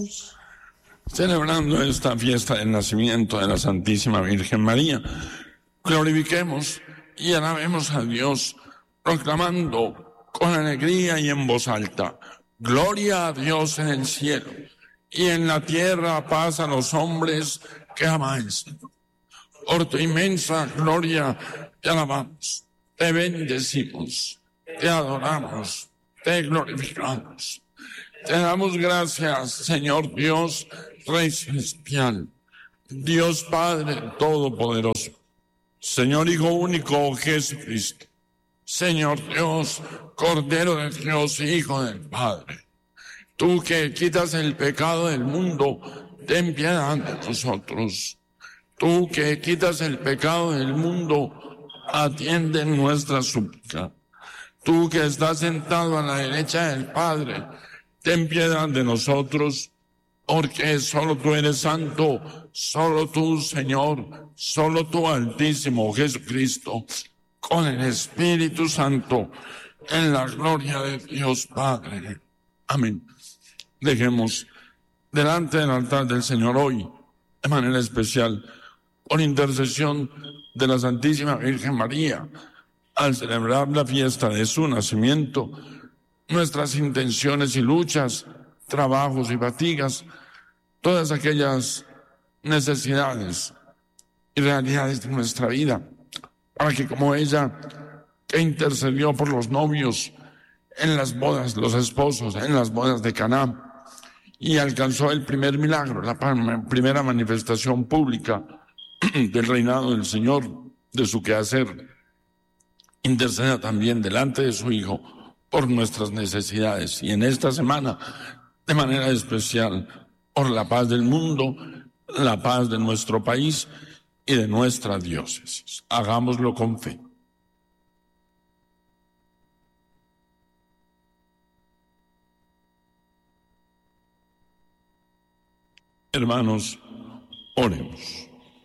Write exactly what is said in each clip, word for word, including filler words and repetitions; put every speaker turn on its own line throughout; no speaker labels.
Celebrando esta fiesta del nacimiento de la Santísima Virgen María, glorifiquemos y alabemos a Dios, proclamando con alegría y en voz alta: gloria a Dios en el cielo, y en la tierra paz a los hombres que amáis. Por tu inmensa gloria te alabamos, te bendecimos, te adoramos, te glorificamos. Te damos gracias, Señor Dios, Rey celestial, Dios Padre todopoderoso, Señor Hijo único Jesucristo, Señor Dios, Cordero de Dios, Hijo del Padre. Tú que quitas el pecado del mundo, ten piedad de nosotros. Tú que quitas el pecado del mundo, atiende nuestra súplica. Tú que estás sentado a la derecha del Padre, ten piedad de nosotros, porque solo tú eres santo, solo tú, Señor, solo tú, Altísimo Jesucristo, con el Espíritu Santo, en la gloria de Dios Padre. Amén. Dejemos delante del altar del Señor hoy, de manera especial, por intercesión de la Santísima Virgen María, al celebrar la fiesta de su nacimiento, nuestras intenciones y luchas, trabajos y fatigas, todas aquellas necesidades y realidades de nuestra vida, para que como ella, que intercedió por los novios en las bodas, los esposos, en las bodas de Caná, y alcanzó el primer milagro, la primera manifestación pública del reinado del Señor, de su quehacer, interceda también delante de su Hijo por nuestras necesidades, y en esta semana, de manera especial, por la paz del mundo, la paz de nuestro país y de nuestra diócesis. Hagámoslo con fe. Hermanos, oremos.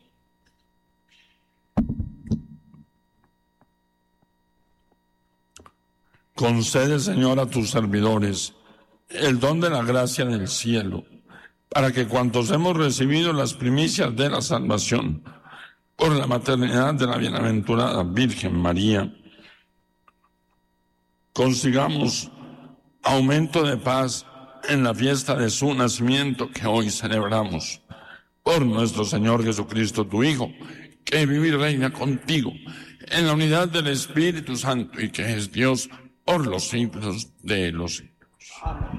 Concede, Señor, a tus servidores el don de la gracia del cielo, para que cuantos hemos recibido las primicias de la salvación por la maternidad de la bienaventurada Virgen María, consigamos aumento de paz en la fiesta de su nacimiento que hoy celebramos. Por nuestro Señor Jesucristo, tu Hijo, que vive y reina contigo en la unidad del Espíritu Santo y que es Dios por los siglos de los siglos. Amén.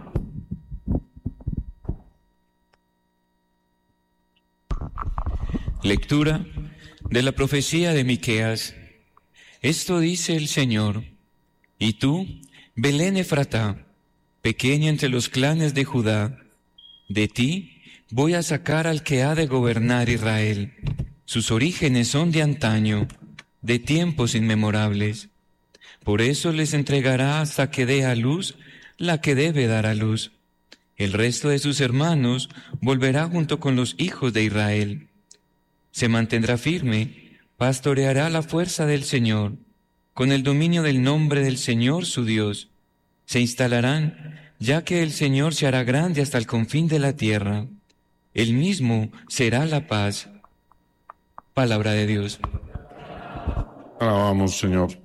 Lectura de la profecía de Miqueas. Esto dice el Señor: y tú, Belén Efratá, pequeña entre los clanes de Judá, de ti voy a sacar al que ha de gobernar Israel. Sus orígenes son de antaño, de tiempos inmemorables. Por eso les entregará hasta que dé a luz la que debe dar a luz. El resto de sus hermanos volverá junto con los hijos de Israel. Se mantendrá firme, pastoreará la fuerza del Señor, con el dominio del nombre del Señor su Dios. Se instalarán, ya que el Señor se hará grande hasta el confín de la tierra. Él mismo será la paz. Palabra de Dios.
Alabamos, Señor.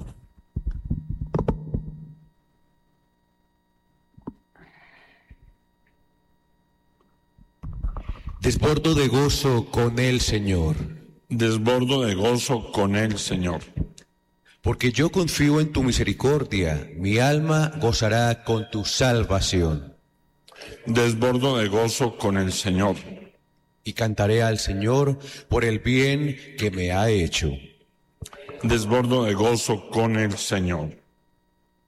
Desbordo de gozo con el Señor.
Desbordo de gozo con el Señor.
Porque yo confío en tu misericordia, mi alma gozará con tu salvación.
Desbordo de gozo con el Señor.
Y cantaré al Señor por el bien que me ha hecho.
Desbordo de gozo con el Señor.